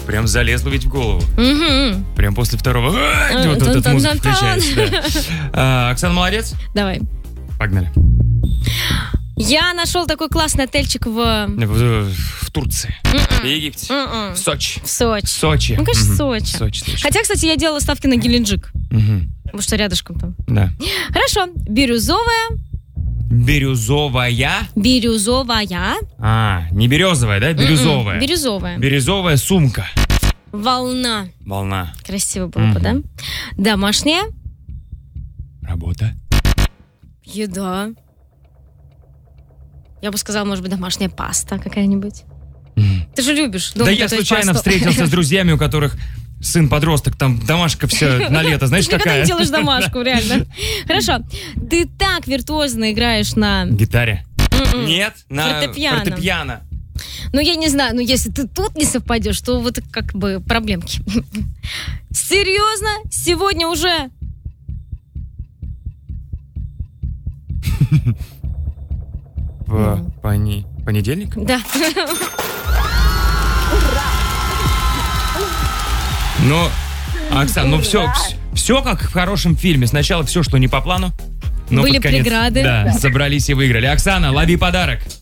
Прям залезло ведь в голову. Угу. Прям после второго. Вот эта музыка включается. Да. Оксана, молодец. Давай. Погнали. Я нашел такой классный отельчик В Турции. В Египте. В Сочи. В Сочи. Сочи. Ну, конечно, Сочи. Сочи. Хотя, кстати, я делала ставки на Геленджик. Потому что рядышком там. Да. Хорошо. Бирюзовая. Бирюзовая. Бирюзовая. Не березовая, да? Бирюзовая. Бирюзовая. Бирюзовая сумка. Волна. Волна. Красиво было бы, да? Домашняя. Работа. Еда. Я бы сказала, может быть, домашняя паста какая-нибудь. Ты же любишь дома Да я готовить случайно пасту. встретился с друзьями, у которых сын-подросток, там домашка все на лето, знаешь, Ты никогда какая? не делаешь домашку, реально. Хорошо. Ты так виртуозно играешь на... Гитаре. Нет, на Фортепиано. фортепиано. Ну, я не знаю, если ты тут не совпадешь, то вот как бы проблемки. Серьезно? Сегодня уже... Понедельник? Да. Ну, Оксан, все как в хорошем фильме. Сначала все, что не по плану. Но Были под конец, преграды. Да, собрались и выиграли. Оксана, лови подарок.